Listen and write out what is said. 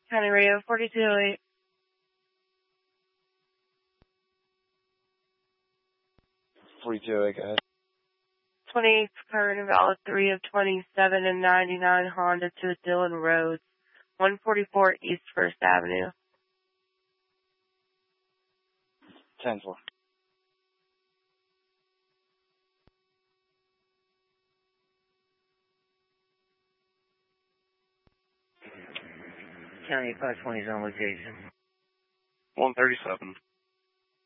County Radio 4208. 4208, go ahead. 28 current invalid 3 of 27 and 99 Honda to Dillon Road, 144 East 1st Avenue. 10-4. County 520 is on location. 137.